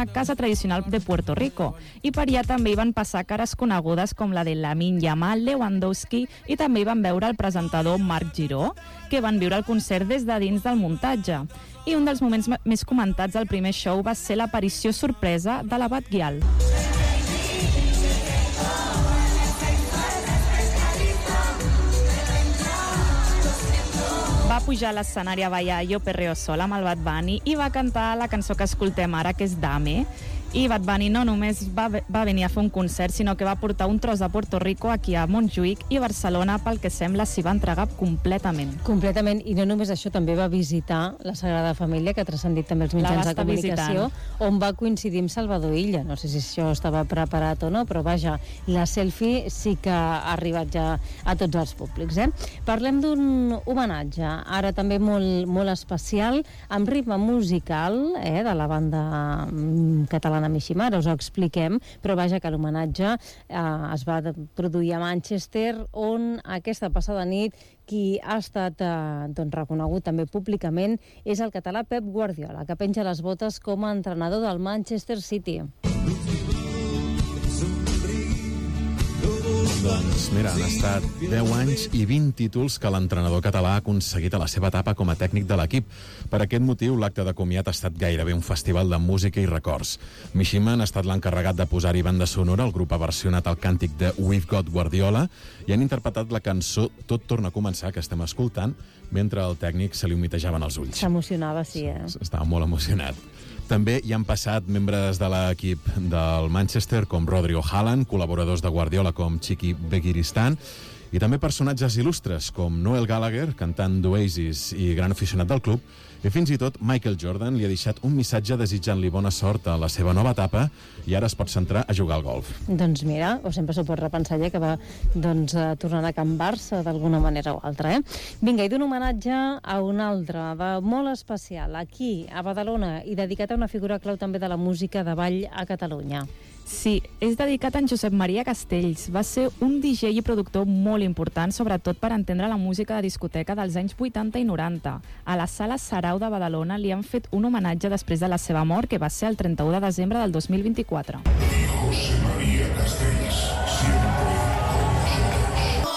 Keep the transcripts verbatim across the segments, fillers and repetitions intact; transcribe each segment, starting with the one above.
una casa tradicional de Puerto Rico. I per allà també hi van passar cares conegudes com la de Lamine Yamal, Lewandowski, i també hi van veure el presentador Marc Giró, que van viure el concert des de dins del muntatge. I un dels moments més comentats del primer show va ser l'aparició sorpresa de l'Abat Guial. Va pujar a l'escenari a ballar Yo Perreo Sola amb el Bad Bunny i va cantar la cançó que escoltem ara, que és Dame. I Bad Bunny no només va, va venir a fer un concert, sinó que va portar un tros de Puerto Rico aquí a Montjuïc, i Barcelona, pel que sembla, s'hi va entregar completament. Completament, i no només això, també va visitar la Sagrada Família, que ha transcendit també els mitjans de comunicació, visitant. On va coincidir amb Salvador Illa. No sé si això estava preparat o no, però vaja, la selfie sí que ha arribat ja a tots els públics. Eh? Parlem d'un homenatge, ara també molt, molt especial, amb ritme musical, eh, de la banda catalana Mishima, ara us ho expliquem, però vaja que l'homenatge eh, es va produir a Manchester, on aquesta passada nit qui ha estat eh, doncs, reconegut també públicament és el català Pep Guardiola, que penja les botes com a entrenador del Manchester City. Doncs mira, han estat deu anys i vint títols que l'entrenador català ha aconseguit a la seva etapa com a tècnic de l'equip. Per aquest motiu, l'acte de comiat ha estat gairebé un festival de música i records. Mishima ha estat l'encarregat de posar-hi banda sonora. El grup ha versionat el càntic de We've Got Guardiola i han interpretat la cançó Tot torna a començar, que estem escoltant, mentre el tècnic se li humitejaven els ulls. S'emocionava, sí, eh? Estava molt emocionat. També hi han passat membres de l'equip del Manchester com Rodrigo Haaland, col·laboradors de Guardiola com Chiqui Begiristan, i també personatges il·lustres com Noel Gallagher, cantant d'Oasis i gran aficionat del club, i fins i tot Michael Jordan li ha deixat un missatge desitjant-li bona sort a la seva nova etapa i ara es pot centrar a jugar al golf. Doncs mira, o sempre s'ho pot repensar ja que va doncs, tornant a Can Barça d'alguna manera o altra. Eh? Vinga, i d'un homenatge a un altre, de molt especial, aquí, a Badalona, i dedicat a una figura clau també de la música de ball a Catalunya. Sí, és dedicat a en Josep Maria Castells. Va ser un D J i productor molt important, sobretot per entendre la música de discoteca dels anys vuitanta i noranta. A la Sala Sarau de Badalona li han fet un homenatge després de la seva mort, que va ser el trenta-u de desembre del dos mil vint-i-quatre. José María Castells, siempre con nosotros.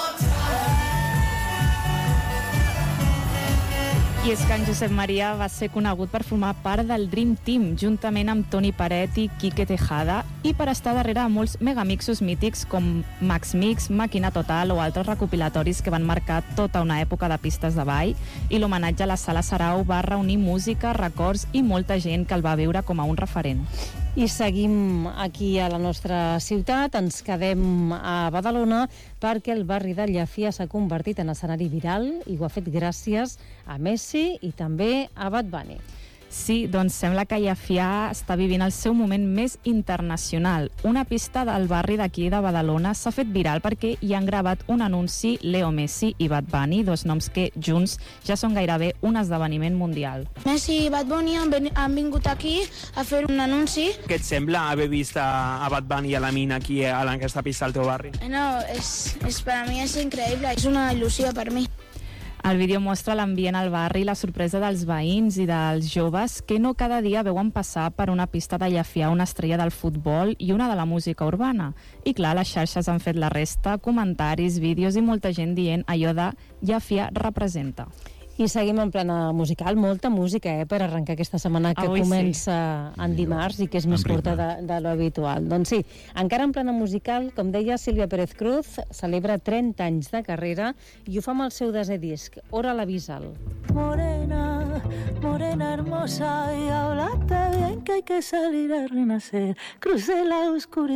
I és que en Josep Maria va ser conegut per formar part del Dream Team, juntament amb Toni Peretti, Quique Tejada, i per estar darrere de molts megamixos mítics com Max Mix, Màquina Total o altres recopilatoris que van marcar tota una època de pistes de ball, i l'homenatge a la Sala Sarau va reunir música, records i molta gent que el va veure com a un referent. I seguim aquí a la nostra ciutat, ens quedem a Badalona perquè el barri de Llafia s'ha convertit en escenari viral i ho ha fet gràcies a Messi i també a Bad Bunny. Sí, doncs sembla que Llafia està vivint el seu moment més internacional. Una pista del barri d'aquí de Badalona s'ha fet viral perquè hi han gravat un anunci Leo Messi i Bad Bunny, dos noms que junts ja són gairebé un esdeveniment mundial. Messi i Bad Bunny han, ven han vingut aquí a fer un anunci. Què et sembla haver vist a, a Bad Bunny i a la Mina aquí a aquesta pista al teu barri? No, és, és, per a mi és increïble, és una il·lusió per mi. El vídeo mostra l'ambient al barri i la sorpresa dels veïns i dels joves que no cada dia veuen passar per una pista de Llafia una estrella del futbol i una de la música urbana. I clar, les xarxes han fet la resta, comentaris, vídeos i molta gent dient allò de Llafia representa. I seguim en plena musical, molta música eh, per arrencar aquesta setmana que Avui comença sí. en dimarts i que és més curta de, de lo habitual. Doncs sí, encara en plena musical, com deia Sílvia Pérez Cruz, celebra trenta anys de carrera i ho fa amb el seu desè disc, Hora l'Avisal. Morena, morena hermosa, y háblate bien que hay que salir a renacer. Crucé la oscuridad.